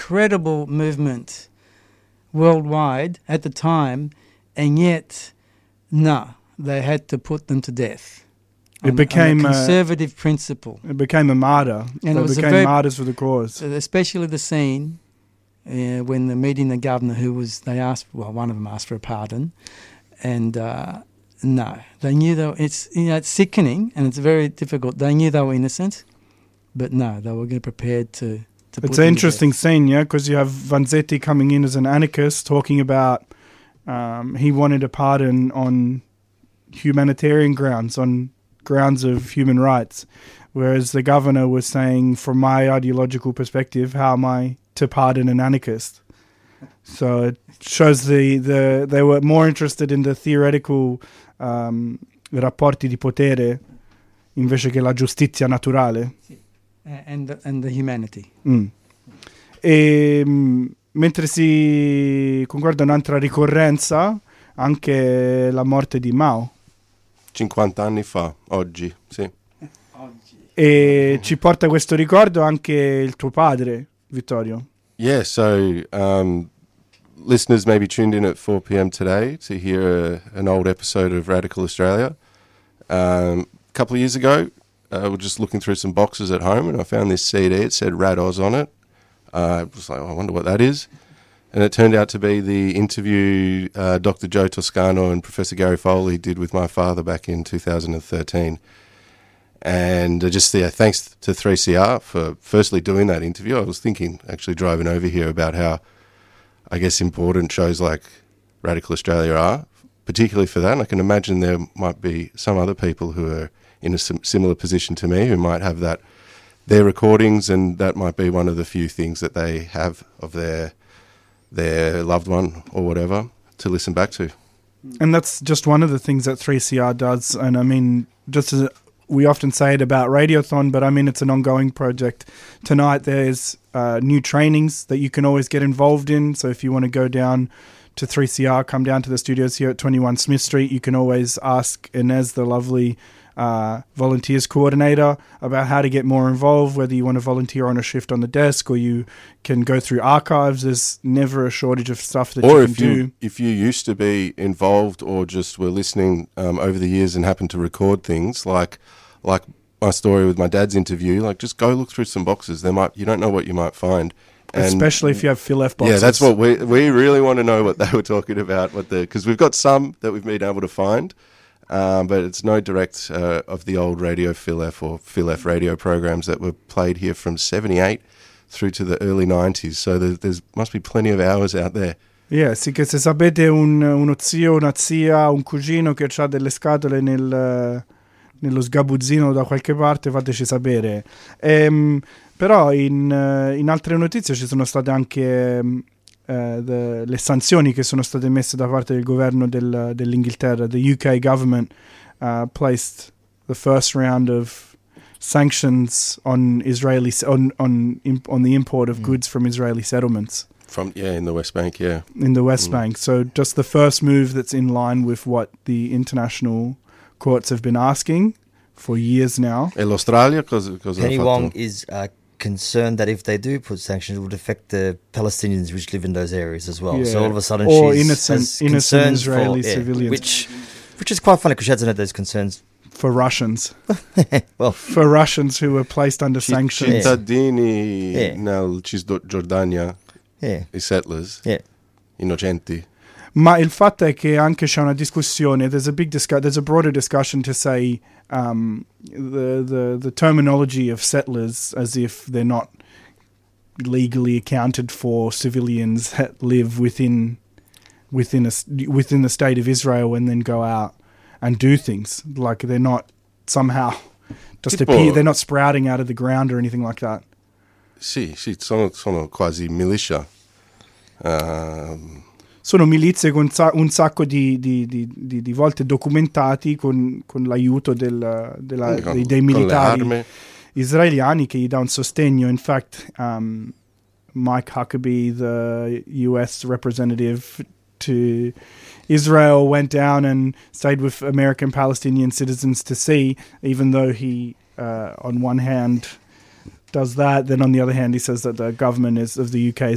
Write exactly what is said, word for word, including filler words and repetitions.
incredible movement worldwide at the time, and yet, no, they had to put them to death. It on, became on a conservative a, principle. It became a martyr. And they it was became very, martyrs for the cause. Especially the scene uh, when they're meeting the governor, who was, they asked, well, one of them asked for a pardon, and uh, no, they knew they were, it's, you know, it's sickening and it's very difficult. They knew they were innocent, but no, they were prepared to, to It's an interesting scene, yeah, because you have Vanzetti coming in as an anarchist, talking about um, he wanted a pardon on humanitarian grounds, on grounds of human rights, whereas the governor was saying, from my ideological perspective, how am I to pardon an anarchist? So it shows the, the they were more interested in the theoretical um, rapporti di potere invece che la giustizia naturale. And the, and the humanity. Mm. E m- mentre si concorda un'altra ricorrenza, anche la morte di Mao. cinquanta anni fa, oggi, sì. E ci porta questo ricordo anche il tuo padre, Vittorio. Yeah, so um, listeners may be tuned in at four p.m. today to hear a, an old episode of Radical Australia. Um, a couple of years ago, uh, we were just looking through some boxes at home and I found this C D. It said Rad Oz on it. Uh, I was like, oh, I wonder what that is. And it turned out to be the interview uh, Doctor Joe Toscano and Professor Gary Foley did with my father back in two thousand thirteen. And uh, just yeah, thanks to three C R for firstly doing that interview. I was thinking, actually driving over here, about how, I guess, important shows like Radical Australia are, particularly for that. And I can imagine there might be some other people who are in a sim- similar position to me who might have that, their recordings, and that might be one of the few things that they have of their their loved one or whatever to listen back to. And that's just one of the things that three C R does. And I mean, just as we often say it about Radiothon, but I mean, it's an ongoing project. Tonight there's uh, new trainings that you can always get involved in. So if you want to go down to three C R, come down to the studios here at twenty-one Smith Street, you can always ask Inez, the lovely Uh, volunteers coordinator, about how to get more involved, whether you want to volunteer on a shift on the desk or you can go through archives. There's never a shortage of stuff that or you if can you, do. if you used to be involved or just were listening um, over the years and happened to record things, like like my story with my dad's interview, like just go look through some boxes. There might you don't know what you might find. And especially if you have Phil F boxes. Yeah, that's what we we really want to know what they were talking about. What the because we've got some that we've been able to find. Um, but it's no direct uh, of the old Radio Phil F or Phil F radio programs that were played here from seventy-eight through to the early nineties. So there there's, must be plenty of hours out there. Yeah, sì, che se sapete un, uno zio, una zia, un cugino che ha delle scatole nel, nello sgabuzzino da qualche parte, fateci sapere. Ehm, però in, in altre notizie ci sono state anche... Uh, the, le sanzioni che sono state messe da parte del governo del, dell'Inghilterra. The U K government uh, placed the first round of sanctions on Israeli on on on the import of mm. goods from Israeli settlements. From yeah, in the West Bank, yeah, in the West mm. Bank. So just the first move that's in line with what the international courts have been asking for years now. E l'Australia cosa, cosa Penny ha Wong fatto? is uh, concerned that if they do put sanctions, it would affect the Palestinians which live in those areas as well. Yeah. So all of a sudden, or she's innocent, has innocent concerns Israeli for, yeah, civilians, which, which is quite funny because she hasn't had those concerns for Russians. well, for Russians who were placed under C- sanctions. Cittadini yeah. nel Cisgiordania, yeah, i settlers, yeah. innocenti. Ma il fatto è che anche c'è una discussione. There's a big discuss. There's a broader discussion to say um, the the the terminology of settlers as if they're not legally accounted for civilians that live within within a within the state of Israel and then go out and do things, like they're not somehow just Tipo, appear. They're not sprouting out of the ground or anything like that. Sì, sì, sono, sono quasi militia. Um, Sono milizie con sa- un sacco di, di, di, di, di volte documentati con, con l'aiuto del, della, con, dei, dei con militari le armi. israeliani che gli dà un sostegno. In fact, um, Mike Huckabee, the U S representative to Israel, went down and stayed with American Palestinian citizens to see, even though he, uh, on one hand, does that, then on the other hand, he says that the government is of the U K